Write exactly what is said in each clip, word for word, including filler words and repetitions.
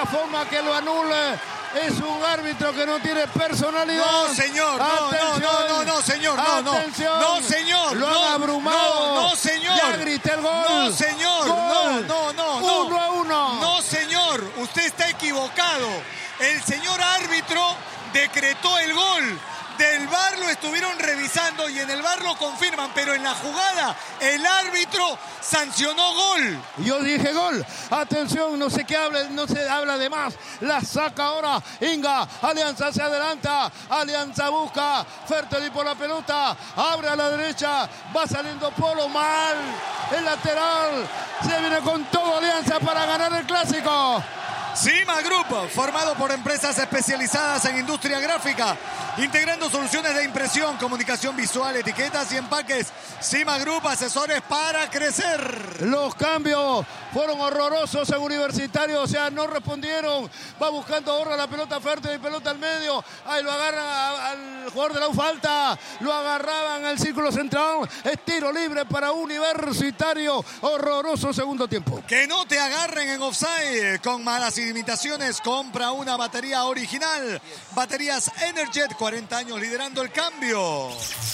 única forma que lo anule es un árbitro que no tiene personalidad. No, señor, no, no, no, no, no, señor, no, no. Atención. No, señor. Lo no, han abrumado. No, no, señor. Ya grité el gol. No, señor. Gol. No, no, no, no. Uno a uno. No, señor. Usted está equivocado. El señor árbitro decretó el gol. Del V A R lo estuvieron revisando y en el V A R lo confirman, pero en la jugada el árbitro sancionó gol. Yo dije gol. Atención, no sé qué habla, no se habla de más. La saca ahora Inga. Alianza se adelanta. Alianza busca. Fertoli por la pelota. Abre a la derecha. Va saliendo Polo mal. El lateral. Se viene con todo Alianza para ganar el clásico. Cima Group, formado por empresas especializadas en industria gráfica, integrando soluciones de impresión, comunicación visual, etiquetas y empaques. Cima Group, asesores para crecer. Los cambios fueron horrorosos en Universitario, o sea, no respondieron. Va buscando ahora la pelota fuerte y pelota al medio. Ahí lo agarra al jugador de la U, falta. Lo agarraban al círculo central. Es tiro libre para Universitario. Horroroso segundo tiempo. Que no te agarren en offside con malas imitaciones. Compra una batería original. Baterías Energet, cuarenta años liderando el cambio.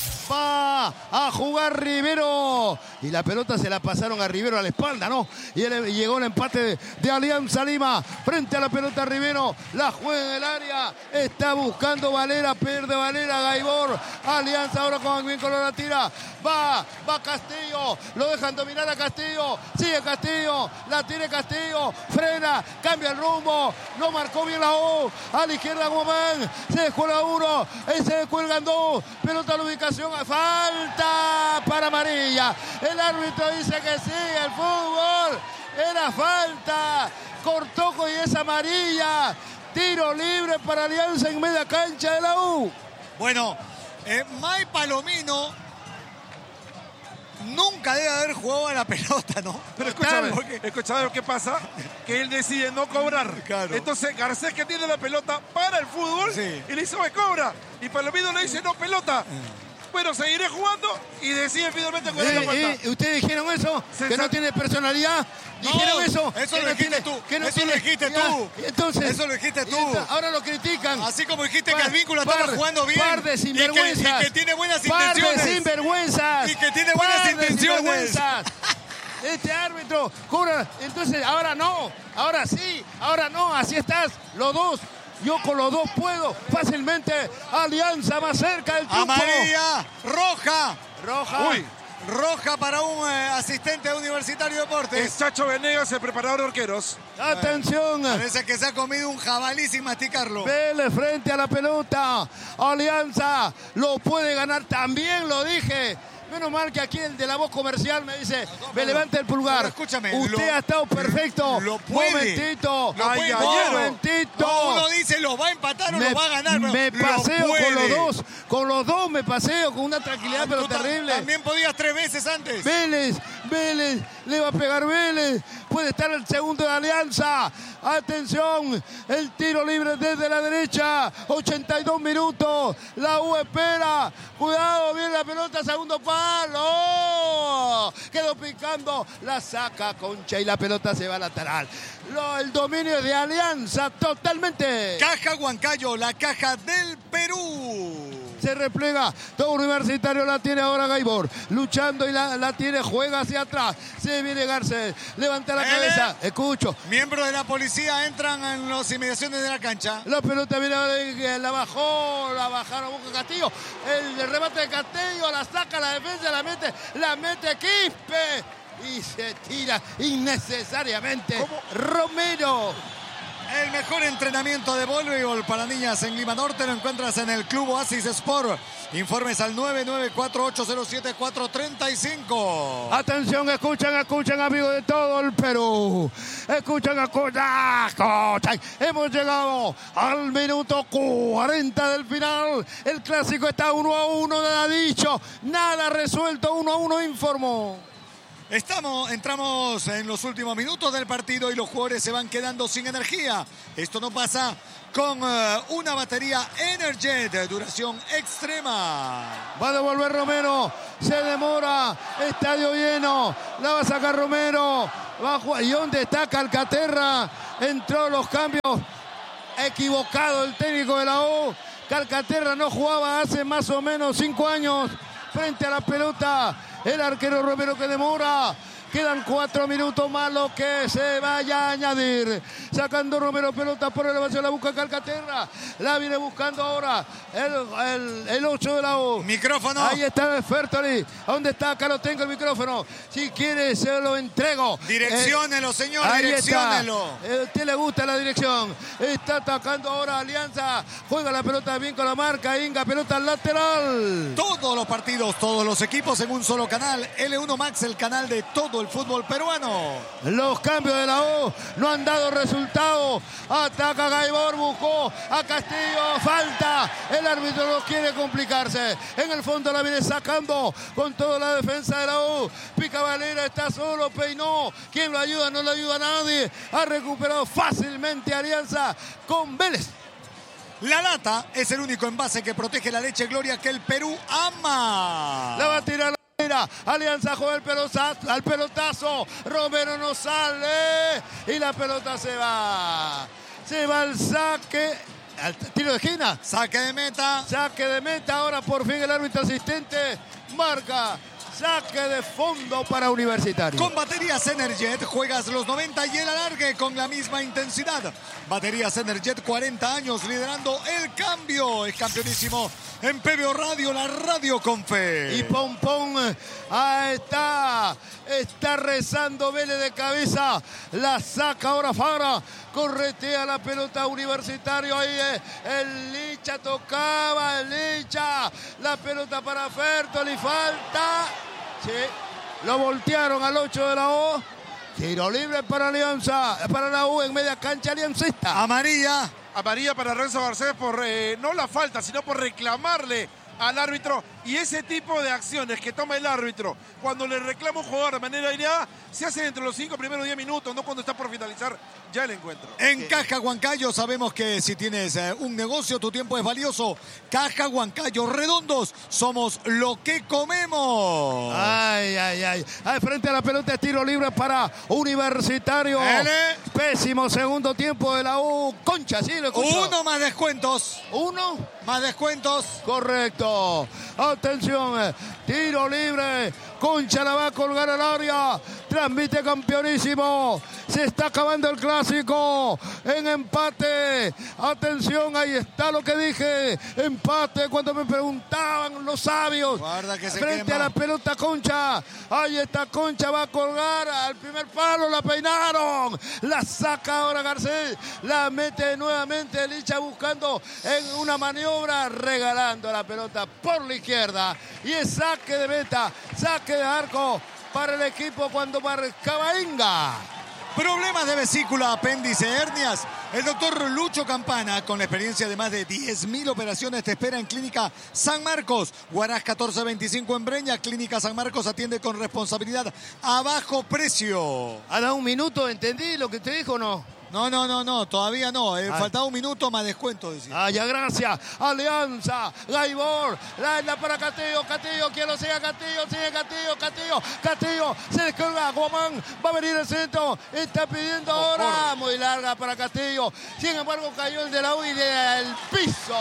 Va a jugar Rivero. Y la pelota se la pasaron a Rivero a la espalda, ¿no? Y él, llegó el empate de, de Alianza Lima. Frente a la pelota Rivero. La juega en el área. Está buscando Valera. Pierde Valera. Gaibor. Alianza ahora con bien color la tira. Va. Va Castillo. Lo dejan dominar a Castillo. Sigue Castillo. La tiene Castillo. Frena. Cambia el rumbo. No marcó bien la O. A la izquierda Guamán. Se descuelga uno. Se descuelgan dos. Pelota a la ubicación. Falta para amarilla. El árbitro dice que sí, el fútbol era falta. Cortó y es amarilla. Tiro libre para Alianza en media cancha de la U. Bueno, eh, May Palomino nunca debe haber jugado a la pelota, ¿no? Pero escúchame, porque... escúchame lo que pasa, que él decide no cobrar. Claro. Entonces Garcés, que tiene la pelota, para el fútbol, sí, y le dice, me cobra. Y Palomino le dice, no, pelota. Bueno, seguiré jugando y decide finalmente con eh, la falta. Eh, ¿Ustedes dijeron eso? Se ¿Que no tiene personalidad? ¿Dijeron no, eso? Eso que lo no dijiste tiene, tú. Que no eso tiene, lo dijiste ya, tú. Entonces, eso lo dijiste tú. Entonces, ahora lo critican. Así como dijiste par, que el vínculo par, estaba jugando bien. Par de sinvergüenzas. Y que, y que tiene buenas par intenciones. de sinvergüenzas. Y que tiene buenas par intenciones. Este árbitro cobra. Entonces, ahora no. Ahora sí. Ahora no. Así estás. Los dos. Yo con los dos puedo fácilmente. Alianza más cerca del triunfo. Amarilla, roja. Roja. Uy. Roja para un eh, asistente de Universitario de Deportes. Es Chacho Venegas, el preparador de arqueros. Atención. Parece que se ha comido un jabalí sin masticarlo. Vélez frente a la pelota. Alianza lo puede ganar. También lo dije. Menos mal que aquí el de la voz comercial me dice, no, no, me levanta el pulgar. Pero escúchame. Usted lo, ha estado perfecto. Lo puede. Momentito. Lo puede. Momentito. No, uno dice, lo va a empatar o me, lo va a ganar. Me paseo con los dos. Con los dos me paseo con una tranquilidad, ah, pero terrible. También podías tres veces antes. Vélez, Vélez, le va a pegar Vélez. Puede estar el segundo de Alianza. Atención, el tiro libre desde la derecha. ochenta y dos minutos. La U espera. Cuidado, viene la pelota, segundo palo. Quedó picando. La saca Concha y la pelota se va lateral. Lo, el dominio de Alianza totalmente. Caja Huancayo, la caja del Perú. Se replega, todo Universitario la tiene ahora Gaibor, luchando y la, la tiene, juega hacia atrás, se viene Garcés, levanta la ¿Eh? cabeza, escucho. Miembros de la policía entran en las inmediaciones de la cancha. La pelota viene, la bajó, la bajaron Boca Castillo, el remate de Castillo, la saca, la defensa, la mete, la mete Quispe y se tira innecesariamente. ¿Cómo? Romero. El mejor entrenamiento de voleibol para niñas en Lima Norte lo encuentras en el Club Oasis Sport. Informes al nueve nueve cuatro ocho cero siete cuatro tres cinco. Atención, escuchan, escuchan, amigos de todo el Perú. Escuchan, escuchan, escuchan. Hemos llegado al minuto cuarenta del final. El clásico está uno a uno, nada dicho, nada resuelto, uno a uno informó. Estamos, entramos en los últimos minutos del partido y los jugadores se van quedando sin energía. Esto no pasa con uh, una batería Energet de duración extrema. Va a devolver Romero, se demora, estadio lleno, la va a sacar Romero. Va a jugar. ¿Y dónde está Calcaterra? entró los cambios. Equivocado el técnico de la U. Calcaterra no jugaba hace más o menos cinco años. Frente a la pelota, el arquero Romero que demora. Quedan cuatro minutos más, lo que se vaya a añadir. Sacando Romero pelota por elevación, la busca Calcaterra. La viene buscando ahora el, el, el ocho de la U. Micrófono. Ahí está Fertoli. ¿Dónde está? Acá lo tengo el micrófono. Si quiere, se lo entrego. Direcciónelo, eh, señor, ahí direcciónelo. Está. A usted le gusta la dirección. Está atacando ahora Alianza. Juega la pelota bien con la marca. Inga, pelota lateral. Todos los partidos, todos los equipos en un solo canal. L uno Max, el canal de todo el fútbol peruano. Los cambios de la U no han dado resultado. Ataca Gaibor, buscó a Castillo, falta. El árbitro no quiere complicarse. En el fondo la viene sacando con toda la defensa de la U. Pica Valera, está solo, peinó. ¿Quién lo ayuda? No lo ayuda a nadie. Ha recuperado fácilmente Alianza con Vélez. La lata es el único envase que protege la leche Gloria que el Perú ama. La va a tirar. Alianza juega el pelotazo, al pelotazo. Romero no sale. Y la pelota se va. Se va al saque. Al tiro de esquina. Saque de meta. Saque de meta. Ahora por fin el árbitro asistente marca. Saque de fondo para Universitario. Con baterías Energet juegas los noventa y el alargue con la misma intensidad. Baterías Energet, cuarenta años liderando el cambio. Es campeonísimo en P B O Radio, la radio con fe. Y Pompón, ahí está. Está rezando Vélez de cabeza. La saca ahora Fara. Corretea la pelota Universitario. Ahí es. El Licha tocaba. El Licha. La pelota para Fertoli. Falta. Sí. Lo voltearon al ocho de la U. Tiro libre para Alianza. Para la U en media cancha aliancista. Amarilla. Amarilla para Renzo Garcés por eh, no la falta, sino por reclamarle al árbitro. Y ese tipo de acciones que toma el árbitro cuando le reclama un jugador de manera aireada se hace entre los cinco primeros diez minutos, no cuando está por finalizar ya el encuentro. En Caja Huancayo sabemos que si tienes eh, un negocio, tu tiempo es valioso. Caja Huancayo, redondos, somos lo que comemos. Ay, ay, ay. Al frente a la pelota, tiro libre para Universitario. L. Pésimo segundo tiempo de la U. Concha, sí, lo escucho. Uno más descuentos. Uno más descuentos. Correcto. Atención, tiro libre. Concha la va a colgar al área. Transmite campeonísimo. Se está acabando el clásico. En empate. Atención, ahí está lo que dije. Empate cuando me preguntaban los sabios. Guarda que se Frente quema. a la pelota Concha. Ahí está Concha, va a colgar al primer palo. La peinaron. La saca ahora Garcés. La mete nuevamente Licha buscando en una maniobra. Regalando la pelota por la izquierda. Y es saque de meta. Saque de arco para el equipo cuando marcaba Inga. Problemas de vesícula, apéndice, hernias. El doctor Lucho Campana, con la experiencia de más de diez mil operaciones, te espera en Clínica San Marcos. Huaraz catorce veinticinco en Breña. Clínica San Marcos atiende con responsabilidad a bajo precio. ¿Ha dado un minuto? ¿Entendí lo que te dijo o no? No, no, no, no, todavía no. Eh, ah. Faltaba un minuto más descuento, decía. Ah, ya, gracias. Alianza, Gaibor, la, la para Castillo, Castillo, quien lo siga, Castillo, sigue Castillo, Castillo, Castillo, se descarga, Guamán, va a venir el centro, está pidiendo oh, ahora, por... muy larga para Castillo. Sin embargo, cayó el de la U y del piso.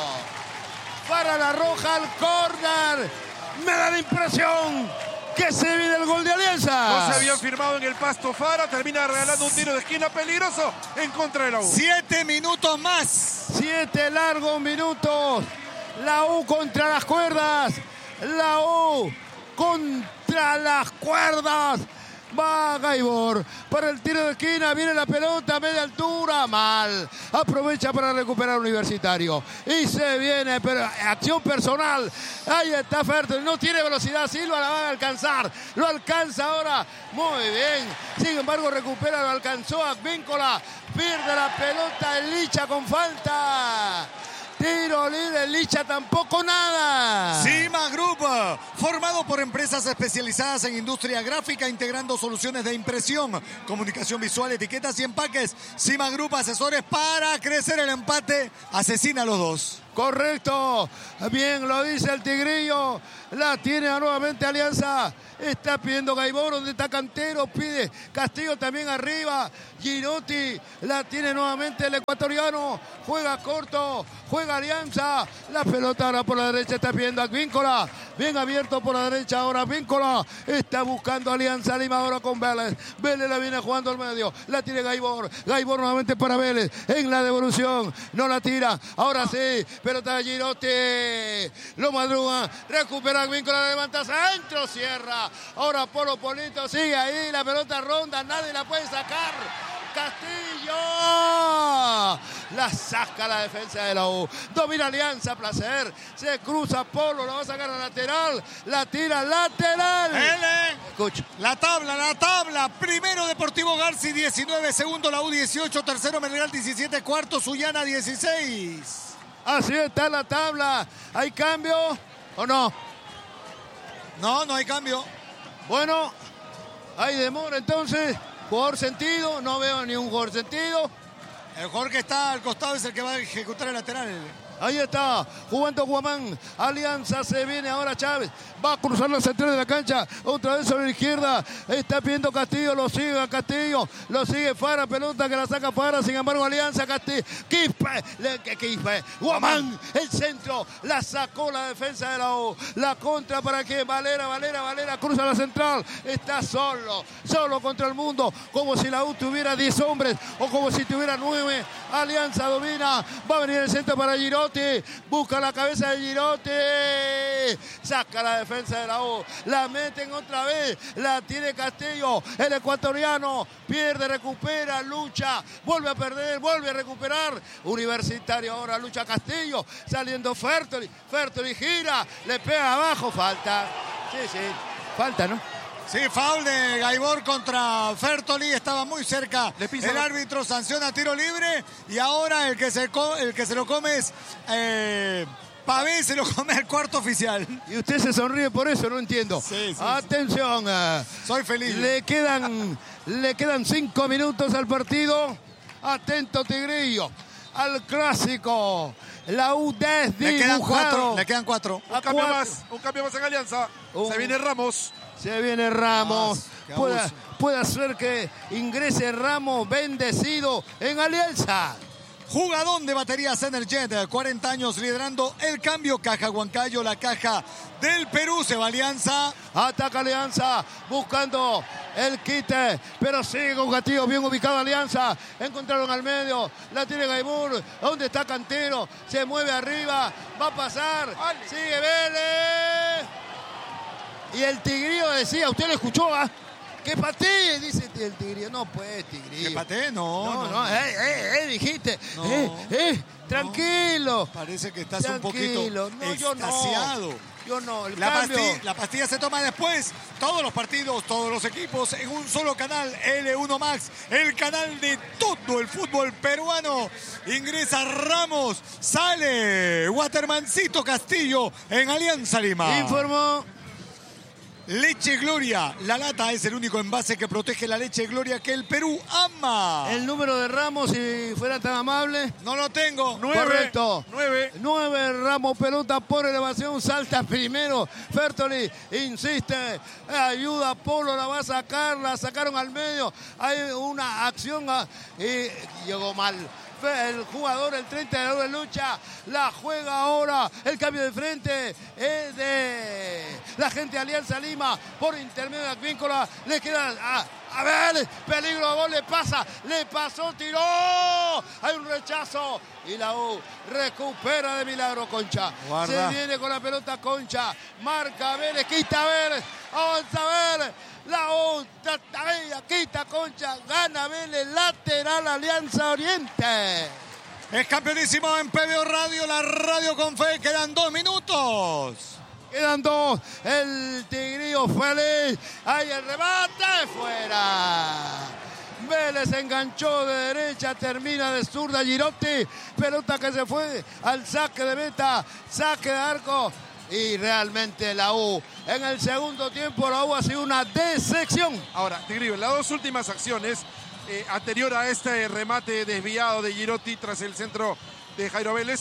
Para la Roja, al córner. Me da la impresión que se viene el gol de Alianza. No se habían firmado en el pasto Fara. Termina regalando un tiro de esquina peligroso en contra de la U. Siete minutos más. Siete largos minutos. La U contra las cuerdas. La U contra las cuerdas. Va Gaibor para el tiro de esquina. Viene la pelota a media altura. Mal. Aprovecha para recuperar Universitario. Y se viene. Pero acción personal. Ahí está Fertoli. No tiene velocidad. Silva la va a alcanzar. Lo alcanza ahora. Muy bien. Sin embargo, recupera. Lo alcanzó a Víncola. Pierde la pelota. El Licha con falta. Tiro libre, Licha tampoco nada. Cima Group, formado por empresas especializadas en industria gráfica, integrando soluciones de impresión, comunicación visual, etiquetas y empaques. Cima Group, asesores para crecer el empate. Asesina a los dos. Correcto. Bien, lo dice el Tigrillo. La tiene nuevamente Alianza. Está pidiendo Gaibor, donde está Cantero, pide Castillo también arriba. Girotti la tiene nuevamente el ecuatoriano. Juega corto, juega Alianza. La pelota ahora por la derecha está pidiendo a Víncola. Bien abierto por la derecha ahora Víncola. Está buscando Alianza Lima ahora con Vélez. Vélez la viene jugando al medio. La tiene Gaibor. Gaibor nuevamente para Vélez. En la devolución. No la tira. Ahora sí. Pelota de Girotti. Lo madruga. Recupera Víncola. Levanta centro. Cierra. Ahora Polo Polito sigue ahí, la pelota ronda, nadie la puede sacar. Castillo la saca la defensa de la U. Domina Alianza, placer. Se cruza Polo, la va a sacar a lateral. La tira lateral. L. Escucha. La tabla, la tabla. Primero Deportivo Garci diecinueve, segundo la U dieciocho, tercero Melgar diecisiete, cuarto Sullana dieciséis. Así está la tabla. ¿Hay cambio o no? No, no hay cambio. Bueno, hay demora entonces. Jugador sentido, no veo ni un jugador sentido. El jugador que está al costado es el que va a ejecutar el lateral. Ahí está, jugando Guamán. Alianza, se viene ahora Chávez. Va a cruzar la central de la cancha. Otra vez sobre la izquierda. Está pidiendo Castillo, lo sigue a Castillo. Lo sigue Fara, pelota que la saca Fara. Sin embargo, Alianza, Castillo. Quispe, le, que Quispe. Guamán, el centro. La sacó la defensa de la U. La contra para que Valera, Valera, Valera cruza la central. Está solo, solo contra el mundo. Como si la U tuviera diez hombres o como si tuviera nueve. Alianza domina. Va a venir el centro para Girotti. Busca la cabeza de Girotti. Saca la defensa de la U. La meten otra vez. La tiene Castillo. El ecuatoriano pierde, recupera, lucha. Vuelve a perder, vuelve a recuperar. Universitario ahora lucha Castillo. Saliendo Fertoli. Fertoli gira. Le pega abajo. Falta. Sí, sí. Falta, ¿no? Sí, foul de Gaibor contra Fertoli, estaba muy cerca. El la... árbitro sanciona tiro libre y ahora el que se, el que se lo come es eh, Pavé, se lo come al cuarto oficial. Y usted se sonríe por eso, no entiendo. Sí, sí, Atención. Sí. Soy feliz. Le quedan, le quedan cinco minutos al partido. Atento Tigrillo. Al clásico. La U desdibujado. Le quedan cuatro. Le quedan cuatro. Un cambio cuatro. más. Un cambio más en Alianza. Uh. Se viene Ramos. Se viene Ramos. Ah, puede, puede ser que ingrese Ramos bendecido en Alianza. Jugadón de baterías Energet, cuarenta años liderando el cambio. Caja Huancayo, la caja del Perú. Se va Alianza. Ataca Alianza, buscando el quite, pero sigue con Castillo, bien ubicado Alianza. Encontraron al medio, la tiene Gaibor. ¿Dónde está Cantero? Se mueve arriba, va a pasar. Sigue Vélez. Y el Tigrillo decía, ¿usted lo escuchó? ¿Ah? ¡Que patee! Dice el Tigrillo. No, pues, Tigrillo. ¿Que patee? No, no. no, no. Eh, eh, eh, dijiste. No, eh, eh, tranquilo. No. Parece que estás tranquilo. un poquito no, yo extasiado. No. Yo no. El la, cambio... pastilla, la pastilla se toma después. Todos los partidos, todos los equipos en un solo canal. L uno Max, el canal de todo el fútbol peruano. Ingresa Ramos, sale Watermancito Castillo en Alianza Lima. Informó Leche Gloria. La lata es el único envase que protege la leche Gloria que el Perú ama. El número de Ramos, si fuera tan amable. No lo tengo. Nueve. Correcto. Nueve. Nueve. Ramos, pelota por elevación. Salta primero. Fertoli insiste. Ayuda a Polo. La va a sacar. La sacaron al medio. Hay una acción a, y llegó mal. El jugador, el treinta de lucha, la juega ahora, el cambio de frente es de la gente de Alianza Lima, por intermedio de Advíncola, le queda a, a ver, peligro, gol, le pasa, le pasó, tiró, hay un rechazo y la U recupera de milagro Concha. Guarda. Se viene con la pelota Concha, marca Vélez, quita Vélez, avanza Vélez. La U, quita Concha, gana Vélez, lateral Alianza Oriente. Es campeonísimo en P B O Radio, la radio con fe, quedan dos minutos. Quedan dos, el Tigrillo feliz, ahí el remate, fuera. Vélez enganchó de derecha, termina de zurda Girotti, pelota que se fue al saque de meta, saque de arco. Y realmente la U, en el segundo tiempo la U ha sido una decepción. Ahora, Tigrillo, en las dos últimas acciones, eh, anterior a este remate desviado de Girotti tras el centro de Jairo Vélez,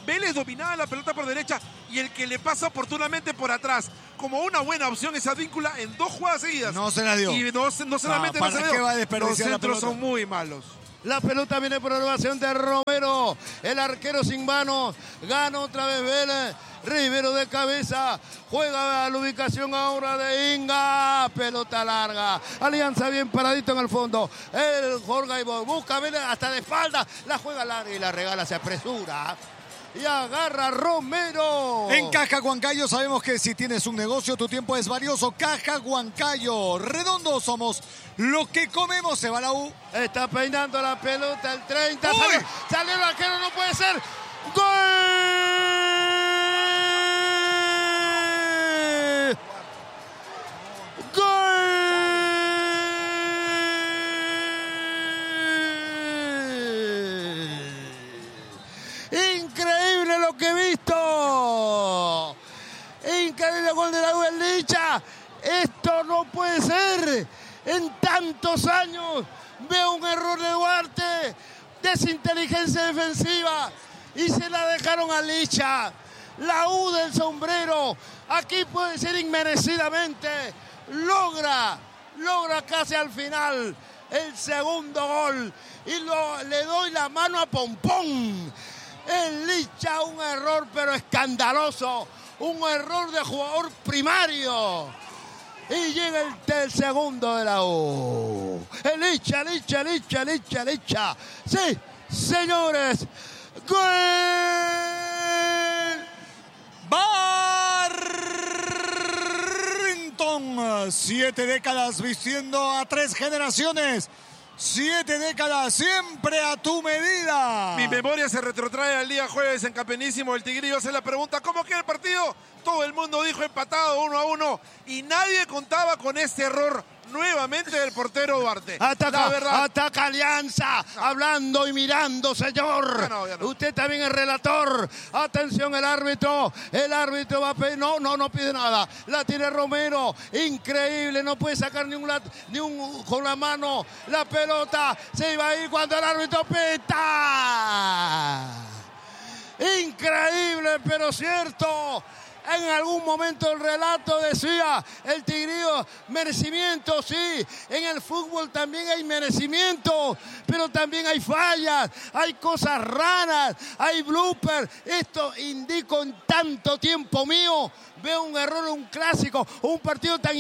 Vélez dominaba la pelota por derecha y el que le pasa oportunamente por atrás, como una buena opción, esa víncula en dos jugadas seguidas. No se la dio. Y no, no solamente no, no se la dio. ¿Qué va a desperdiciar Los centros la pelota? son muy malos. La pelota viene por elevación de Romero. El arquero sin manos. Gana otra vez Vélez. Rivero de cabeza. Juega a la ubicación ahora de Inga. Pelota larga. Alianza bien paradito en el fondo. El Jorge Ibor busca Vélez hasta de espalda. La juega larga y la regala. Se apresura. Y agarra Romero. En Caja Huancayo sabemos que si tienes un negocio, tu tiempo es valioso. Caja Huancayo. Redondos somos. Lo que comemos se va a la U. Está peinando la pelota el treinta. ¡Uy! Salió, salió el arquero, no puede ser. ¡Gol! ¡Gol! Increíble lo que he visto. Increíble gol de la U en Licha. Esto no puede ser. En tantos años veo un error de Duarte, desinteligencia defensiva y se la dejaron a Licha. La U del sombrero, aquí puede ser inmerecidamente, logra, logra casi al final el segundo gol y lo, le doy la mano a Pompón. En Licha un error pero escandaloso, un error de jugador primario. Y llega el, el segundo de la U. El Licha, Licha, Licha, Licha, Licha. Sí, señores. ¡Gol! Barrington. Siete décadas vistiendo a tres generaciones. Siete décadas siempre a tu medida. Mi memoria se retrotrae al día jueves en Campeonísimo. El Tigrillo hace la pregunta, ¿cómo queda el partido? Todo el mundo dijo empatado uno a uno y nadie contaba con este error nuevamente del portero Duarte. Ataca, la verdad, ataca Alianza, no. Hablando y mirando, señor. Ya no, ya no. Usted también es relator. Atención el árbitro. El árbitro va a pedir. No, no, no pide nada. La tiene Romero. Increíble, no puede sacar ni un, lat... ni un con la mano. La pelota se iba a ir cuando el árbitro pita. Increíble, pero cierto. En algún momento el relato decía, el Tigrillo, merecimiento, sí. En el fútbol también hay merecimiento, pero también hay fallas, hay cosas raras, hay bloopers. Esto indico en tanto tiempo mío, veo un error, un clásico, un partido tan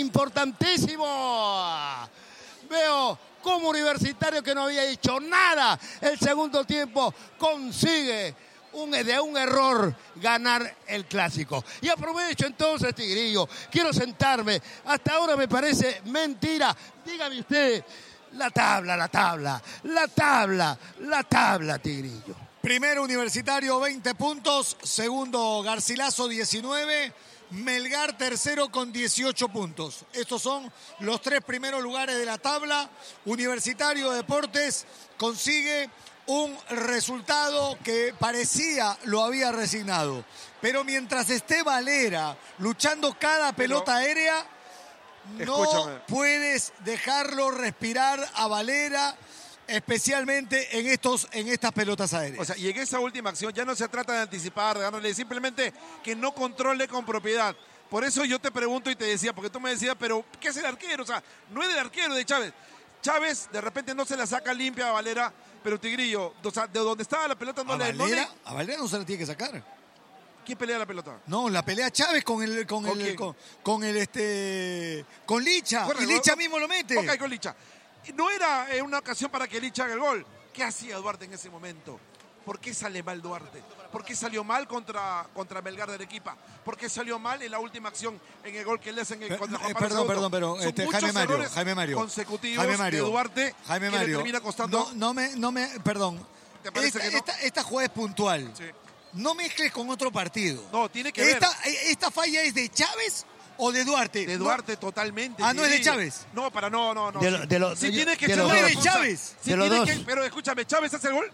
importantísimo. Veo como Universitario, que no había hecho nada el segundo tiempo, consigue Un, de un error ganar el clásico. Y aprovecho entonces, Tigrillo, quiero sentarme. Hasta ahora me parece mentira. Dígame usted, la tabla, la tabla, la tabla, la tabla, Tigrillo. Primero Universitario, veinte puntos. Segundo Garcilaso, diecinueve. Melgar tercero con dieciocho puntos. Estos son los tres primeros lugares de la tabla. Universitario Deportes consigue un resultado que parecía lo había resignado. Pero mientras esté Valera luchando cada pelota Pero, aérea, no escúchame. puedes dejarlo respirar a Valera, especialmente en, estos, en estas pelotas aéreas. O sea, y en esa última acción ya no se trata de anticipar, de ganarle, simplemente que no controle con propiedad. Por eso yo te pregunto y te decía, porque tú me decías, pero ¿qué es el arquero? O sea, no es del arquero de Chávez. Chávez de repente no se la saca limpia a Valera, pero Tigrillo, o sea, de donde estaba la pelota no ¿A le... Valera? No le... A Valera no se la tiene que sacar. ¿Quién pelea la pelota? No, la pelea Chávez con el con, ¿Con el con, con el este con Licha. Corre, y Licha no, mismo lo mete. Ok, con Licha. No era eh, una ocasión para que Licha haga el gol. ¿Qué hacía Duarte en ese momento? ¿Por qué sale mal Duarte? ¿Por qué salió mal contra, contra Melgar de Arequipa? ¿Por qué salió mal en la última acción en el gol que le hacen en, contra Juan eh, Pablo Perdón, segundo? perdón, pero este, Jaime Mario, Jaime Mario. Consecutivos Jaime Mario, de Duarte Jaime que Mario, le termina costando. No, no me, no me, perdón. ¿Te parece esta, que no? esta, esta jugada es puntual. Sí. No mezcles con otro partido. No, tiene que esta, ver. ¿Esta falla es de Chávez o de Duarte? De Duarte no. totalmente. Ah, ¿no es de Chávez? No, para no, no, no. De lo, de lo, si de, tiene que de echar los la dos. de Chávez. Si de los tiene dos. que, pero escúchame, ¿Chávez hace el gol?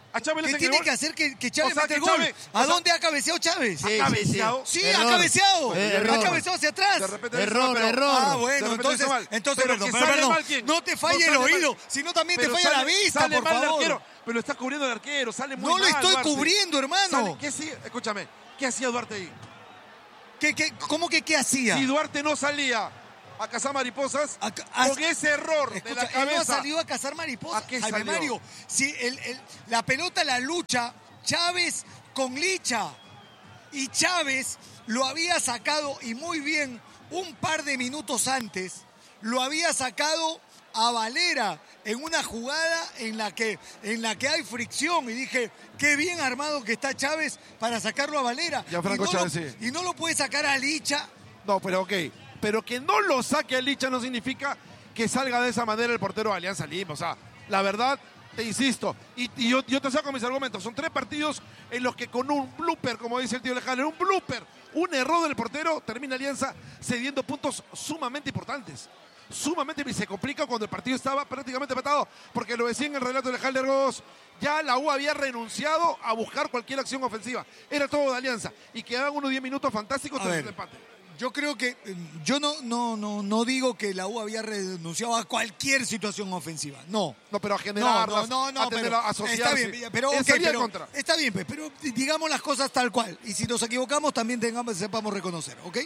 A Chávez le ¿Qué hacen tiene el que gol. hacer que, que Chávez O sea, mete que el gol? Chávez- ¿A o sea- dónde ha cabeceado Chávez? Sí, ¿Ha sí, sí. cabeceado? Sí, Error. ha cabeceado. Eh, Ha error. cabeceado hacia atrás. De repente le hizo Error, mal, pero- error. Ah, De bueno, repente entonces, le hizo mal. entonces Pero perdón, que pero sale perdón, mal, ¿quién? no te falle No el sale mal. oído, sino también te Pero falla sale- la vista, sale por mal el favor. arquero, pero lo está cubriendo el arquero, sale muy No mal. lo estoy Duarte. cubriendo, hermano. Sale- ¿Qué hacía? Escúchame, ¿qué hacía Duarte ahí? ¿Qué, qué, ¿Cómo que qué hacía? Si Duarte no salía a cazar mariposas, A ca- a- con ese error de Escucha, la él no ha cabeza. salido a cazar mariposas. ¿A qué Jaime salió? Mario, si el, el- la pelota la lucha Chávez con Licha. Y Chávez lo había sacado, y muy bien, un par de minutos antes, lo había sacado a Valera en una jugada en la que, en la que hay fricción. Y dije, qué bien armado que está Chávez para sacarlo a Valera. Gianfranco y, no Chávez, lo, sí. y no lo puede sacar a Licha. No, pero ok. Pero que no lo saque a Licha no significa que salga de esa manera el portero de Alianza Lima. O sea, la verdad, te insisto, y, y yo, yo te saco mis argumentos. Son tres partidos en los que con un blooper, como dice el tío Lejano, un blooper, un error del portero, termina Alianza cediendo puntos sumamente importantes. Sumamente, y se complica cuando el partido estaba prácticamente empatado, porque lo decía en el relato de Alejandro Argos, ya la U había renunciado a buscar cualquier acción ofensiva. Era todo de Alianza, y quedaban unos diez minutos fantásticos A tras ver. el empate. Yo creo que, eh, yo no, no, no, no digo que la U había renunciado a cualquier situación ofensiva. No. No, pero a No, generarlas, no, no, no, a tener pero a asociarse. está bien, pero, Él ok, salía en pero contra. está bien, pues, pero digamos las cosas tal cual. Y si nos equivocamos, también tengamos, sepamos reconocer, ¿ok?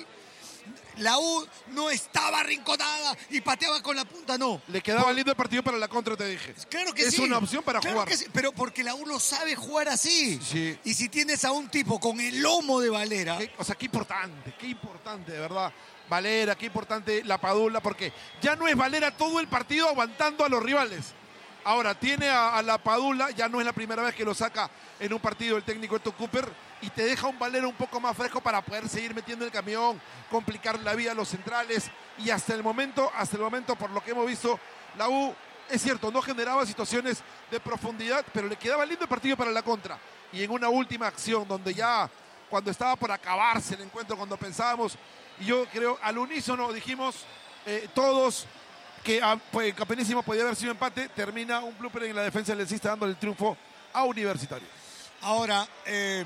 La U no estaba arrinconada y pateaba con la punta, no. Le quedaba lindo el partido para la contra, te dije. Claro que es sí. una opción para Claro jugar. que sí, pero porque la U no sabe jugar así. Sí. Y si tienes a un tipo con el lomo de Valera, Qué- o sea, qué importante, qué importante, de verdad. Valera, qué importante la Padula, porque ya no es Valera todo el partido aguantando a los rivales. Ahora, tiene a, a la Padula, ya no es la primera vez que lo saca en un partido el técnico Eto Cooper, y te deja un Valera un poco más fresco para poder seguir metiendo el camión, complicar la vida a los centrales, y hasta el momento, hasta el momento, por lo que hemos visto, la U, es cierto, no generaba situaciones de profundidad, pero le quedaba lindo el partido para la contra. Y en una última acción, donde ya, cuando estaba por acabarse el encuentro, cuando pensábamos, y yo creo, al unísono dijimos eh, todos que ah, pues, Campeonísimo podía haber sido empate, termina un blooper en la defensa del Lencista dándole el triunfo a Universitario. ahora, eh,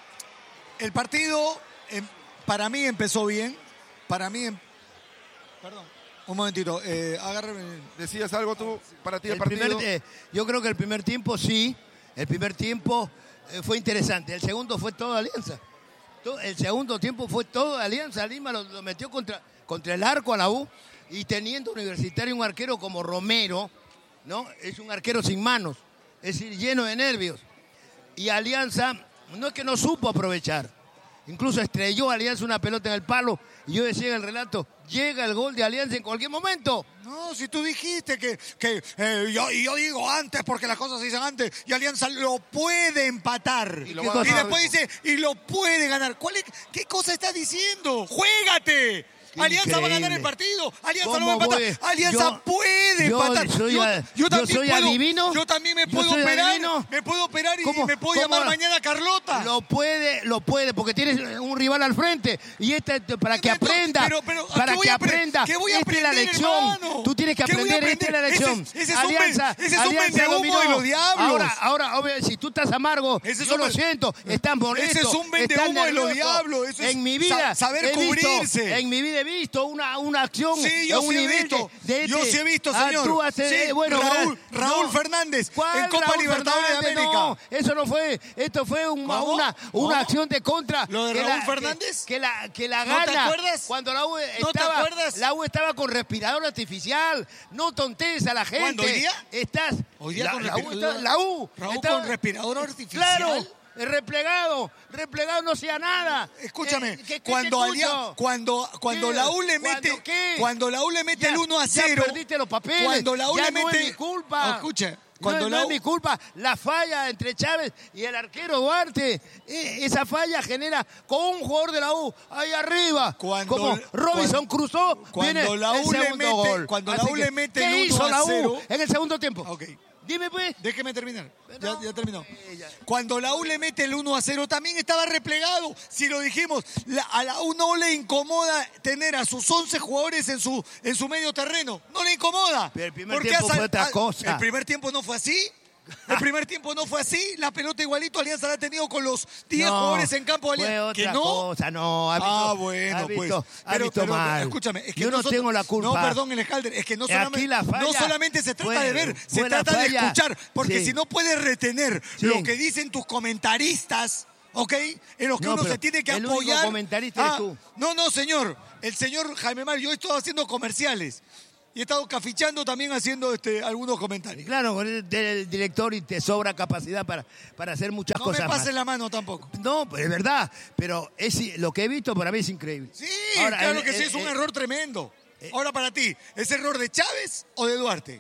el partido eh, para mí empezó bien. Para mí, em- perdón, un momentito, eh, agárreme. ¿Decías algo tú para ti el El partido? primer, eh, yo creo que el primer tiempo sí, el primer tiempo eh, fue interesante, el segundo fue todo Alianza. To- El segundo tiempo fue todo Alianza, Lima lo, lo metió contra, contra el arco a la U, y teniendo Universitario un arquero como Romero, ¿no? Es un arquero sin manos, es decir, lleno de nervios. Y Alianza no es que no supo aprovechar, incluso estrelló Alianza una pelota en el palo, y yo decía en el relato, llega el gol de Alianza en cualquier momento. No, si tú dijiste que, que eh, yo, y yo digo antes porque las cosas se dicen antes, y Alianza lo puede empatar. Y Y, lo va a ganar, después dice, y lo puede ganar. ¿Cuál es, ¿Qué cosa estás diciendo? ¡Juégate! Qué Alianza va a ganar increíble. el partido. Alianza ¿Cómo lo va a empatar. voy? Alianza Yo- puede yo empatar. soy a- yo también soy puedo, adivino. Yo también me Yo puedo soy operar. adivino. Me puedo operar y ¿Cómo- me puedo cómo- llamar mañana Carlota. Lo puede, lo puede, porque tienes un rival al frente. Y este para que Pero, aprenda, pero, pero, ¿qué para voy que a apre- aprenda. qué voy a Esta es la aprender, lección. hermano? Tú tienes que ¿Qué voy a aprender, esta es la aprender? lección. Ese es- ese es un Alianza, ven- ese es un Alianza vendehumo dominó. de los diablos. Ahora, ahora, obvio, si tú estás amargo, Ese es yo un lo ven- siento, estás molesto. Ese es un estás vendehumo de los nervioso. diablos. Eso es en mi vida, sa- saber he visto- cubrirse. en mi vida he visto una, una acción. Sí, yo a un sí he nivel visto. de- de Yo este. sí he visto, Ah, señor. tú haces- Sí, eh, bueno, Raúl, no. Raúl Fernández ¿Cuál en Copa Raúl Libertadores de Fernández? América. No, eso no fue. Esto fue un- ¿Cómo? una, ¿Cómo? una acción de contra. ¿Lo de que Raúl la- Fernández? Que, que la, que la ¿No te gana. acuerdas? Cuando la U ¿No te estaba, acuerdas? la U estaba con respirador artificial. No tontees a la gente. ¿Cuándo, hoy día? Estás. Hoy día la, con la U, respirador- está- la U Raúl estaba- con respirador artificial. Claro. el Replegado, replegado no hacía nada. Escúchame, Eh, ¿qué- qué cuando, te Alia- escucho? cuando, cuando ¿Qué? la U le ¿Cuándo mete, qué? cuando la U le mete Ya- el uno a ya cero, perdiste los papeles. cuando la U ya le no mete, es mi culpa. No, escucha, No, cuando es- la no U, es mi culpa. La falla entre Chávez y el arquero Duarte. eh, esa falla genera con un jugador de la U ahí arriba. Cuando- como Robinson cuando- Cruzó. cuando viene la U el le segundo mete- gol. cuando la Así U que, le mete ¿qué el uno hizo a la U cero? en el segundo tiempo? Ok. Dime pues. Déjeme terminar. Ya, No. ya terminó. Eh, ya. Cuando la U le mete el uno a cero, también estaba replegado. Si lo dijimos, la- a la U no le incomoda tener a sus once jugadores en su, en su medio terreno. No le incomoda. Pero el primer Porque tiempo ha sal- fue otra ah, cosa. ¿El primer tiempo no fue así? El primer tiempo no fue así, la pelota igualito Alianza la ha tenido con los diez No, jugadores en campo de fue Alianza. otra ¿Que no? cosa, no. Ha visto, Ah, bueno, ha visto, pues. ha Pero, visto pero, mal. escúchame, es que Yo no nosotros- tengo la culpa. No, perdón, Alejandro, es que no Aquí solamente, la falla no solamente se trata fue- de ver, se fue la trata de falla. escuchar, porque Sí. si no puedes retener Sí. lo que dicen tus comentaristas, ¿ok? En los que No, uno pero se tiene que el único apoyar. comentarista eres tú. No, no, señor. El señor Jaime Mar, yo he estado haciendo comerciales y he estado cafichando también haciendo este, algunos comentarios. Claro, eres el director y te sobra capacidad para, para hacer muchas No me cosas pases más. la mano tampoco. No, pues es verdad, pero es, lo que he visto para mí es increíble. Sí, Ahora, claro el- que sí, el- es un el- error tremendo. Ahora para ti, ¿es error de Chávez o de Duarte?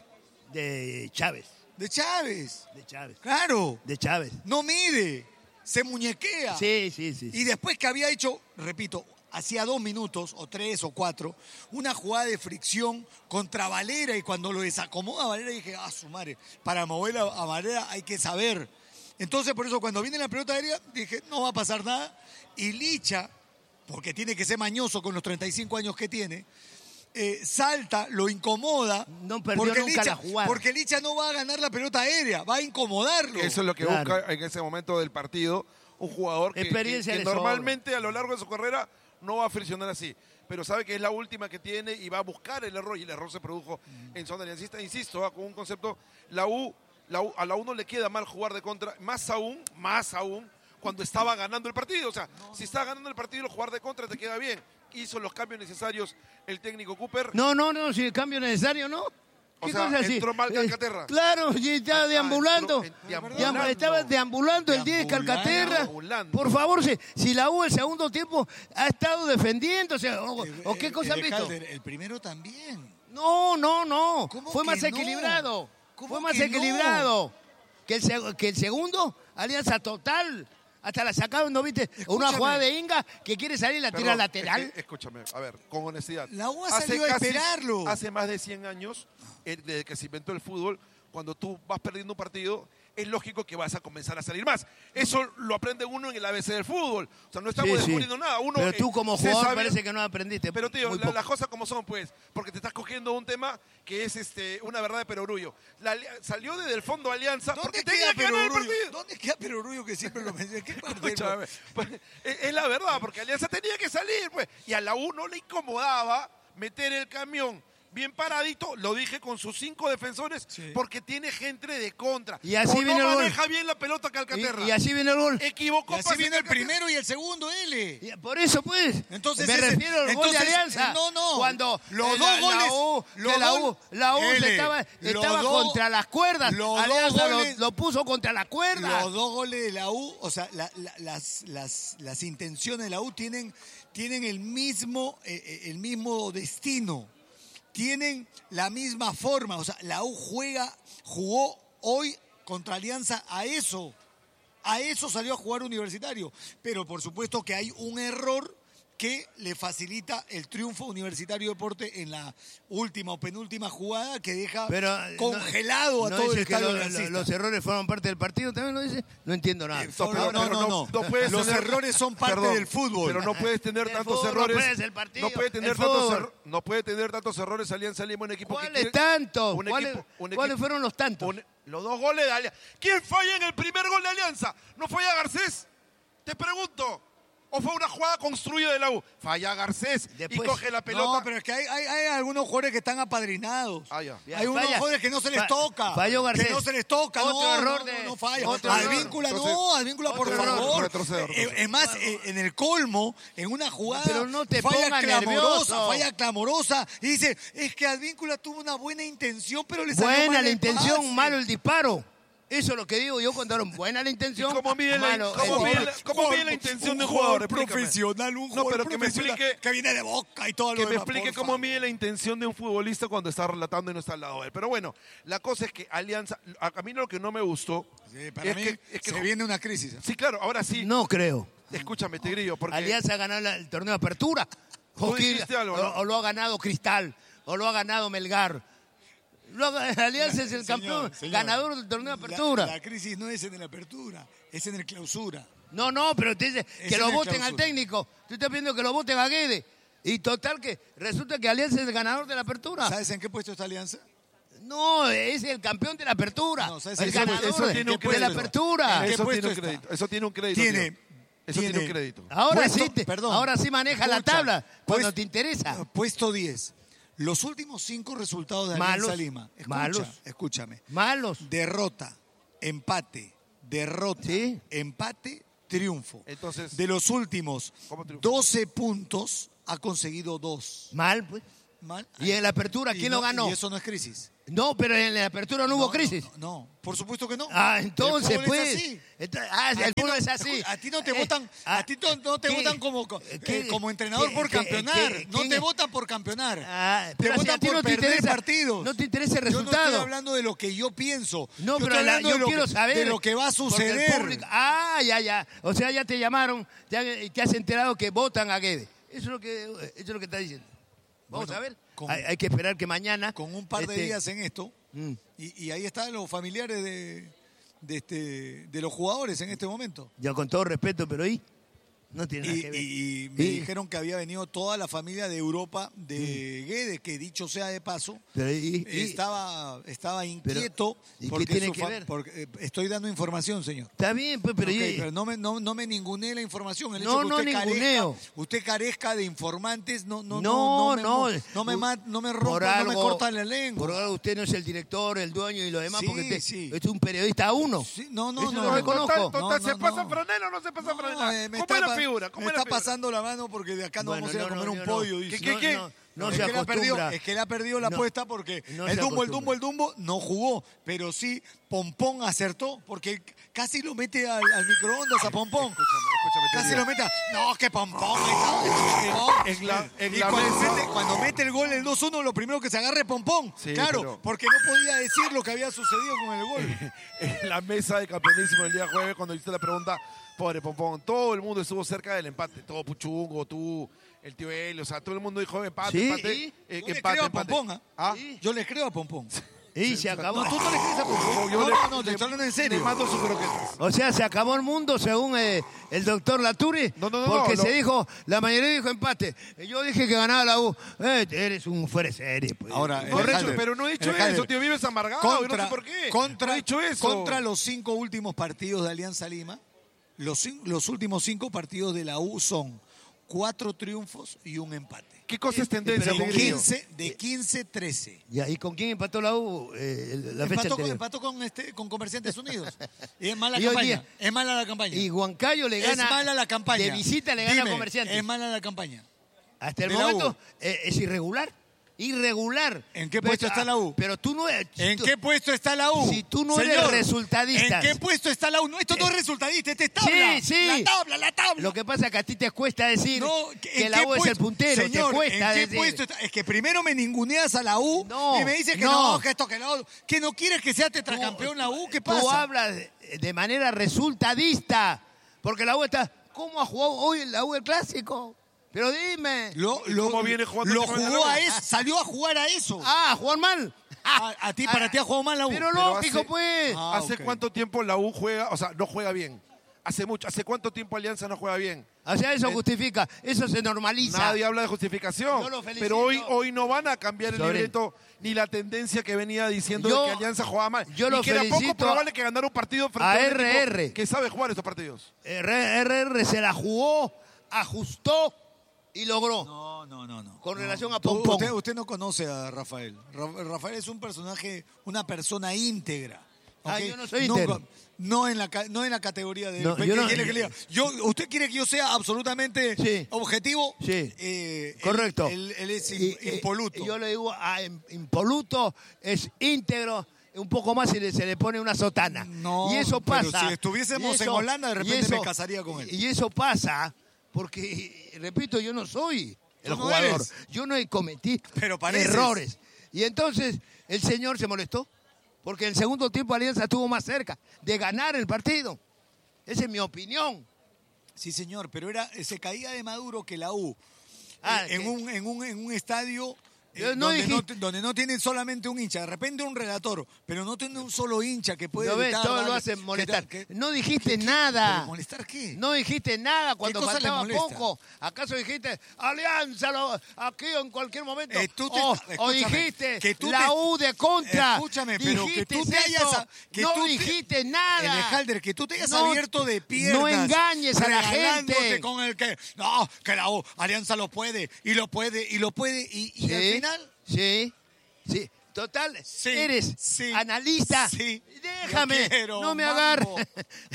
De Chávez, De Chávez. de Chávez, Claro. de Chávez. No mide, se muñequea. Sí, sí, sí. Y después que había hecho, repito, hacía dos minutos, o tres, o cuatro, una jugada de fricción contra Valera, y cuando lo desacomoda a Valera dije, ah, su madre, para mover a, a Valera hay que saber. Entonces, por eso, cuando viene la pelota aérea, dije, no va a pasar nada. Y Licha, porque tiene que ser mañoso con los treinta y cinco años que tiene, eh, salta, lo incomoda. No perdió porque nunca Licha, la jugada. Porque Licha no va a ganar la pelota aérea, va a incomodarlo. Eso es lo que Claro. busca en ese momento del partido un jugador que, Experiencia que- que le sobra. normalmente a lo largo de su carrera no va a friccionar así. Pero sabe que es la última que tiene y va a buscar el error. Y el error se produjo en zona aliancista. Insisto, ah, con un concepto, la U, la U- a la U no le queda mal jugar de contra. Más aún, más aún, cuando estaba ganando el partido. O sea, si está ganando el partido, jugar de contra te queda bien. Hizo los cambios necesarios el técnico Cooper. No, no, no, si el cambio necesario, ¿no. O ¿Qué sea, cosa así? entró mal Eh, Calcaterra. claro, y estaba Ah, deambulando. entró en- deambulando. Deam- Estaba deambulando el diez de Calcaterra. Deambulando. Por favor, si, si la U el segundo tiempo ha estado defendiendo, o, sea, o, o qué Eh, cosa han eh, visto. Calder, el primero también. No, no, no. ¿Cómo Fue que más no? equilibrado. ¿Cómo Fue más que no? equilibrado. Que, el, seg- que el segundo, alianza total. Hasta la sacaron, ¿no viste? Una Escúchame. jugada de Inga que quiere salir y la tira Perdón, lateral. es que, escúchame, a ver, con honestidad. La U ha salido a esperarlo. Hace más de cien años, eh, desde que se inventó el fútbol, cuando tú vas perdiendo un partido, es lógico que vas a comenzar a salir más. Eso lo aprende uno en el A B C del fútbol. O sea, no estamos Sí, sí. descubriendo nada. Uno, Pero eh, tú como se jugador sabe- parece que no aprendiste. Pero tío, muy la- poco. las cosas como son, pues, porque te estás cogiendo un tema que es este una verdad de perogrullo. La ali- salió desde el fondo Alianza porque ¿Dónde tenía queda que ganar el Perorullo? partido. ¿Dónde queda Perorullo que siempre lo menciona? ¿Qué parte? Escúchame, pues, es, es la verdad, porque Alianza tenía que salir, pues. Y a la U no le incomodaba meter el camión bien paradito, lo dije con sus cinco defensores, Sí. porque tiene gente de contra. Y así O viene no el gol. maneja bien la pelota Calcaterra. Y, y así viene el gol. Equivocó Y así pase viene el Calcaterra. primero y el segundo, L. Y por eso, pues. Entonces me ese- refiero al gol de entonces, Alianza. no, no. Cuando Los eh, dos la, goles- la U, los que la dos- U, la U se L, estaba, los estaba dos- contra las cuerdas. los Alianza dos lo- goles- lo, puso contra las cuerdas. Los dos goles de la U, o sea, la- la- las, las, las intenciones de la U tienen, tienen el, mismo, eh, eh, el mismo destino, tienen la misma forma. O sea, la U juega, jugó hoy contra Alianza a eso. A eso salió a jugar Universitario. Pero por supuesto que hay un error que le facilita el triunfo Universitario Deporte en la última o penúltima jugada que deja Pero eh, congelado no, a no todo el dice que estadio lo- lo- aliancista. los errores fueron parte del partido, también lo dice. No entiendo nada. Eh, No, pero- no, pero no, no. no puedes Los tener- errores son parte Perdón, del fútbol. Pero no puedes tener El tantos fútbol, errores. pues, el partido, no puede tener el tantos fútbol. errores. No puede tener tantos errores Alianza Lima, un equipo que ¿Cuáles quiere- tantos? un ¿Cuáles, equipo- un cuáles equipo- fueron los tantos? un- los dos goles de Alianza. ¿Quién falla en el primer gol de Alianza? ¿No falla Garcés? Te pregunto. ¿O fue una jugada construida de la U? Falla Garcés Después- y coge la pelota. No, pero es que hay, hay, hay algunos jugadores que están apadrinados. Ah, ya. Ya, Hay unos falla. jugadores que no se les Fa- toca. falló Garcés. Que no se les toca. Otro no, error no, de- no, no falla. otro error. Advíncula no, Entonces, Advíncula por otro error. favor. Retrocedo, Eh, retrocedo. Es más, eh, en el colmo, en una jugada, Pero no te falla pongas clamorosa, nervioso. falla clamorosa. Y dice, es que Advíncula tuvo una buena intención, pero le salió Buena mal la el intención, pase. malo el disparo. Eso es lo que digo yo cuando era buena la ¿Y intención, cómo mide la, malo cómo el mide gol. la- cómo mide la intención de un jugador jugador? Explícame. profesional, un No, jugador pero que me profesional explique- que viene de Boca y todo lo Que me demás, explique por cómo favor. mide la intención de un futbolista cuando está relatando y no está al lado de él. Pero bueno, la cosa es que Alianza, a a mí lo que no me gustó Sí, para es mí que, es que- se viene una crisis. Sí, claro, ahora sí. No creo. Escúchame, Tigrillo, porque Alianza ganó la- el torneo de apertura. Tú O, que- dijiste algo, ¿no? o- o lo ha ganado Cristal, o lo ha ganado Melgar. Lo ha- Alianza es el Señor, campeón, señor, ganador del torneo de la- apertura. La, crisis no es en la apertura, es en el clausura. No, no, pero te dice Es que en lo el voten al clausura. técnico. Tú estás pidiendo que lo voten a Guede. Y total que resulta que Alianza es el ganador de la apertura. ¿Sabes en qué puesto está Alianza? No, es el campeón de la apertura. No, ¿sabes? el Eso- ganador eso de, tiene un de la crédito. apertura. ¿En qué Eso puesto tiene un está? crédito. Eso tiene un crédito. Tiene, tío. Eso tiene- tiene un crédito. Ahora Puesto- sí, te- perdón. ahora sí maneja la Escucha, tabla cuando pues- te interesa. Puesto diez. Los últimos cinco resultados de Malos, Alianza Lima. Escucha, malos. Escúchame. Malos. Derrota, empate, derrota, Sí. empate, triunfo. Entonces, De los últimos ¿cómo triunfó? doce puntos, ha conseguido dos. Mal, pues. Mal. Y en la apertura, Y ¿quién no- lo ganó? Y eso no es crisis. No, pero en la apertura no, hubo No, crisis. No, no, no, por supuesto que no. Ah, El entonces, fútbol es pues. así. Entonces, ah, A el ti fútbol no- es así. A ti no te Eh, votan, ah, a ti no, no te ¿qué? votan como, ¿Qué? eh, como entrenador ¿Qué? por ¿Qué? campeonar. ¿Qué? No ¿Quién? te votan por campeonar. Ah, te pero si votan a ti por no te perder interesa, partidos. no te interesa el Yo no resultado. estoy hablando de lo que yo pienso. No, yo pero estoy la- hablando yo de lo quiero que, saber. de lo que va a porque el suceder. público- ah, ya, ya. O sea, ya te llamaron, ya te has enterado que votan a Guedes. Eso es lo que, eso es lo que está diciendo. Vamos Bueno, a ver. con- hay, hay que esperar que mañana. Con un par de este, días en esto, mm. y, y ahí están los familiares de, de, este, de los jugadores en este momento. Yo con todo respeto, pero ahí no tiene nada Y, que ver. y- y me Y- dijeron que había venido toda la familia de Europa de Guedes, que dicho sea de paso, Pero y- y- estaba, estaba inquieto. ¿y qué porque tiene su que fa- ver? porque, eh, estoy dando información, señor. Está bien, pues, pero Ok, y- pero no me, no, no me ningunee la información. El No, hecho no que usted ninguneo. carezca, usted carezca de informantes, no, no, no, no, no. me, no me, ma- no me Por rompa, no me algo- corta la lengua. Por algo usted no es el director, el dueño y lo demás, Sí, porque usted sí. es un periodista uno. Sí, no, no, Eso no. lo no. reconozco. Total, total, No, ¿se no, pasa no. franela o no se pasa No, franela? eh, me ¿Cómo está es la pa- figura? ¿Cómo me es la está figura? pasando la mano porque de acá no Bueno, vamos a ir a no, comer no, un no, pollo. no. dice. ¿Qué, qué, qué? No, no es se que él ha perdido, acostumbra. es que él ha perdido la No. apuesta porque No el se Dumbo, el acostumbra. Dumbo, el Dumbo no jugó, pero sí Pompón acertó porque casi lo mete al, al microondas a Pompón. Escúchame, escúchame, te Casi digo. lo mete. a- No, que Pompón. Pompón. En la- en y la cuando mesa- mete, cuando mete el gol el dos uno, lo primero que se agarra es Pompón. Sí, claro, pero- porque no podía decir lo que había sucedido con el gol. En la mesa de campeonísimo el día jueves, cuando hiciste la pregunta, pobre Pompón, todo el mundo estuvo cerca del empate. Todo Puchungo, tú, el tío Eli, o sea, todo el mundo dijo empate, Sí, empate, ¿y? eh, Yo le empate, creo a empate. Pompón, ¿ah? ¿Ah? Sí. Yo le creo a Pompón. Y se acabó. No, tú no le crees a Pompón. Yo No, le- no, no, te le- estoy hablando en Le serio. mando sus croquetas. O sea, se acabó el mundo según eh, el doctor Laturi, No, no, no, porque no, se lo- dijo, la mayoría dijo empate. Y yo dije que ganaba la U. Eh, eres un fuera de serie. Pues. Ahora, No he Alejandro, dicho, pero no he dicho Alejandro, eso, tío. Vives amargado, yo no sé por qué. Contra, no he dicho eso. contra los cinco últimos partidos de Alianza Lima, los, cin- los últimos cinco partidos de la U son cuatro triunfos y un empate. ¿Qué cosa es tendencia, pero De Tigrillo? quince, de quince trece. Ya, ¿y con quién empató la U eh, la fecha Empató, con, anterior? empató con, este, con Comerciantes Unidos. Y es mala Y hoy campaña. día- es mala la campaña. Y Huancayo le gana. es mala la campaña. De visita le gana Dime, a Comerciantes. Es mala la campaña. Hasta el de la momento U. eh, es irregular. Irregular. ¿En qué Pero- puesto está la U? ah, Pero tú no eres. ¿En tú- qué puesto está la U? Si tú no eres resultadista. ¿En qué puesto está la U? No, esto no es resultadista, este es tabla. Sí, sí. La tabla, la tabla. Lo que pasa es que a ti te cuesta decir No, que ¿en la qué U es el puesto? puntero. Señor, te cuesta ¿en qué decir. puesto está? Es que primero me ninguneas a la U No, y me dices que no. no, que esto, que lo que no quieres que sea tetracampeón la U. ¿Qué pasa? Tú hablas de- de manera resultadista. Porque la U está. ¿Cómo ha jugado hoy la U el clásico? Pero dime. Lo, ¿Y lo- cómo viene jugando lo el Chico de jugó la a U? eso, salió a jugar a eso. Ah, jugar mal. A, a ti, para ti ha jugado mal la U. Pero Pero lógico, hace- pues. Ah, ¿Hace ok. cuánto tiempo la U juega? O sea, no juega bien. Hace mucho. ¿Hace cuánto tiempo Alianza no juega bien? O sea, eso Eh, justifica. Eso se normaliza. Nadie habla de justificación. Yo lo felicito. Pero hoy, hoy no van a cambiar el Sobre- libreto ni la tendencia que venía diciendo Yo- de que Alianza jugaba mal. yo y lo que era poco felicito probable que ganara un partido frente a a, un equipo R R. que sabe jugar estos partidos. R R se la jugó, ajustó y logró. No, no, no, no. Con No. relación a Tú- Pompón. Usted, usted no conoce a Rafael. Ra- Rafael es un personaje, una persona íntegra. Ah, ¿ok? yo no soy no, íntegro. no en la, ca- no en la categoría de... No, ¿Qué yo no- quiere que le diga? Yo, ¿Usted quiere que yo sea absolutamente Sí. objetivo? Sí. Eh, él- Correcto. Él, él es Y- im- y- impoluto. y yo le digo a im- impoluto, es íntegro, un poco más y le- se le pone una sotana. No, y eso pero pasa. si estuviésemos y en Holanda, de y repente me casaría con él. Y eso pasa porque, repito, yo no soy el Tú no jugador. eres. Yo no cometí Pero pareces. errores. Y entonces el señor se molestó porque el segundo tiempo Alianza estuvo más cerca de ganar el partido. Esa es mi opinión. Sí, señor, pero era se caía de Maduro que la U Ah, eh, en, que- un, en, un, en un estadio Eh, No donde, no, dijiste. donde no tienen solamente un hincha, de repente un relator, pero no tiene un solo hincha que puede ¿Lo ves? evitar, Todo lo darle- hacen molestar. que- que- No dijiste ¿Qué? nada. ¿Pero molestar qué? No dijiste nada cuando cosa le faltaba molesta? poco. ¿Acaso dijiste Alianza lo- aquí o en cualquier momento? Eh, tú te o, está- o escúchame, dijiste que tú la te- U de contra. Escúchame, pero que Dijiste tú te hayas esto. a- que no tú te- dijiste nada. Elejalder, que tú te hayas No- abierto de piernas. No engañes a la regalándote gente. con el que, no, que la U, Alianza lo puede, y lo puede, y lo puede, y, y Sí, al final... Sí, sí. Total, Sí, eres sí, analista. sí. Déjame, Lo quiero, no me mambo. agarres.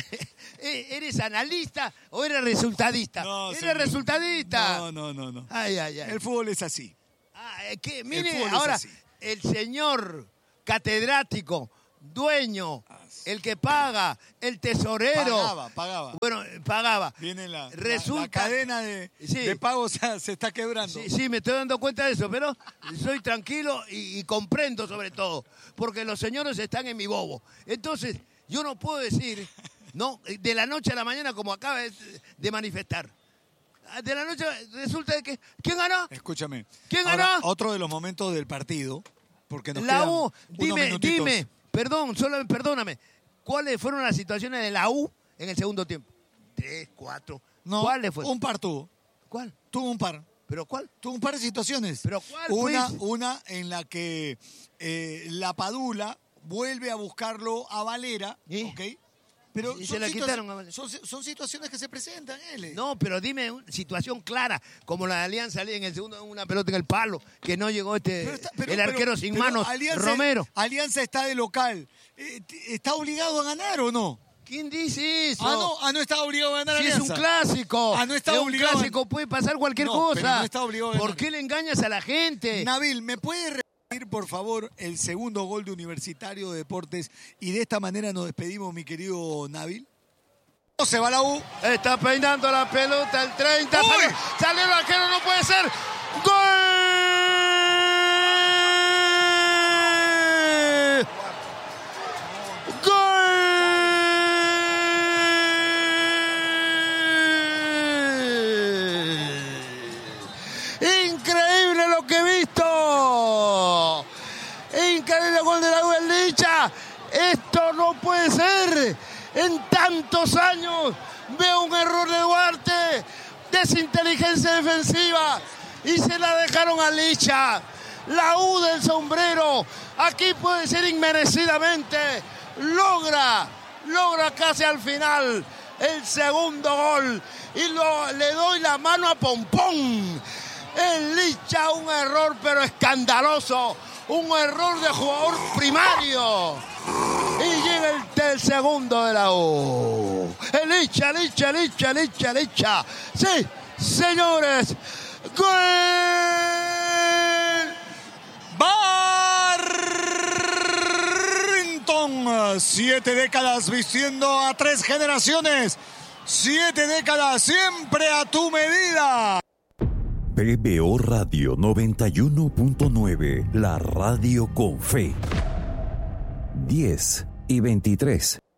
¿Eres analista o eres resultadista? No, eres señor. resultadista. No, no, no, no. Ay, ay, ay. El fútbol es así. Ah, es que, mire, fútbol es ahora, así. el señor catedrático, dueño, el que paga, el tesorero. Pagaba, pagaba. Bueno, pagaba. Viene la, la- Resulta, la cadena de, Sí. de pagos se, se está quebrando. Sí, sí, me estoy dando cuenta de eso, pero soy tranquilo y, y comprendo sobre todo, porque los señores están en mi bobo. Entonces, yo no puedo decir, no, de la noche a la mañana como acaba de, de manifestar. De la noche resulta de que, ¿quién ganó? Escúchame. ¿Quién Ahora, ganó? otro de los momentos del partido, porque nos La quedan U, unos dime, minutitos. dime, perdón, solo perdóname, ¿cuáles fueron las situaciones de la U en el segundo tiempo? Tres, cuatro. No, ¿Cuáles fueron? un par tuvo. ¿Cuál? Tuvo un par. ¿Pero cuál? Tuvo un par de situaciones. ¿Pero cuál, Una, pues? una en la que eh, la Padula vuelve a buscarlo a Valera, ¿Y? ¿ok? Pero Y se son la situa- quitaron a Valera. Son, son situaciones que se presentan, L. No, pero dime una situación clara, como la de Alianza en el segundo, una pelota en el palo, que no llegó este Pero está- pero- el pero- arquero sin pero manos, Alianza- Romero. Alianza está de local. Eh, t- ¿Está obligado a ganar o no? ¿Quién dice eso? Ah, no, ah, no está obligado a ganar Si es Alianza. un clásico. Ah, no está es obligado a- un clásico, puede pasar cualquier No, cosa. pero no está obligado a ganar. ¿Por qué le engañas a la gente? Nabil, ¿me puede repetir, por favor, el segundo gol de Universitario de Deportes? Y de esta manera nos despedimos, mi querido Nabil. No se va la U. Está peinando la pelota el treinta. ¡Uy! Salió, salió el arquero, no puede ser. ¡Gol! ¡Gol! Increíble lo que he visto. Increíble gol de la U en Licha. Esto no puede ser. En tantos años veo un error de Duarte, desinteligencia defensiva y se la dejaron a Licha. La U del sombrero, aquí puede ser inmerecidamente, logra, logra casi al final el segundo gol y lo, le doy la mano a Pompón. En Licha un error pero escandaloso, un error de jugador primario. Y llega el, el segundo de la U. El Licha, Licha, Licha, Licha, Licha. Sí, señores. ¡Gol! Barrington, siete décadas vistiendo a tres generaciones. Siete décadas siempre a tu medida. P B O Radio noventa y uno punto nueve, la radio con fe. diez y veintitrés.